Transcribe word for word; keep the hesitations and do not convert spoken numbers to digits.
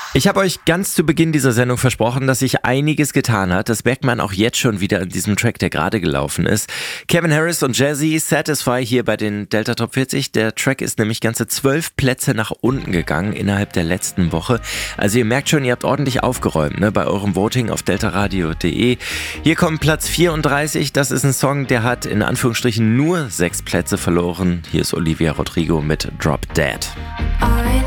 Ich habe euch ganz zu Beginn dieser Sendung versprochen, dass sich einiges getan hat. Das merkt man auch jetzt schon wieder an diesem Track, der gerade gelaufen ist. Calvin Harris und Jazzy, Satisfy hier bei den Delta Top vierzig. Der Track ist nämlich ganze zwölf Plätze nach unten gegangen innerhalb der letzten Woche. Also ihr merkt schon, ihr habt ordentlich aufgeräumt, ne, bei eurem Voting auf deltaradio punkt de. Hier kommt Platz vierunddreißig. Das ist ein Song, der hat in Anführungsstrichen nur sechs Plätze verloren. Hier ist Olivia Rodrigo mit Drop Dead. I